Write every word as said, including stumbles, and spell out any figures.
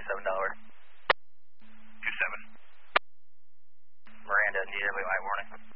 seven Delaware. two seven. Miranda, N D W, white warning.